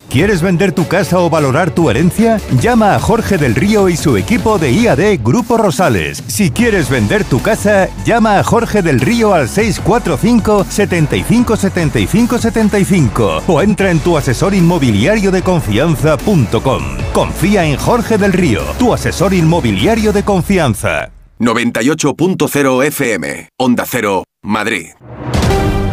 ¿Quieres vender tu casa o valorar tu herencia? Llama a Jorge del Río y su equipo de IAD Grupo Rosales. Si quieres vender tu casa, llama a Jorge del Río al 645 75 75 75 o entra en tuasesorinmobiliariodeconfianza.com. Confía en Jorge del Río, tu asesor inmobiliario de confianza. 98.0 FM, Onda Cero, Madrid.